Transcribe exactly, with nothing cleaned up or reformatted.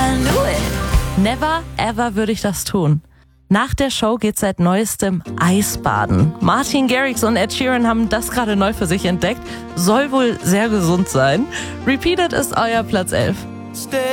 I knew it. Never ever würde ich das tun. Nach der Show geht's seit neuestem Eisbaden. Martin Garrix und Ed Sheeran haben das gerade neu für sich entdeckt. Soll wohl sehr gesund sein. Repeated ist euer Platz elf.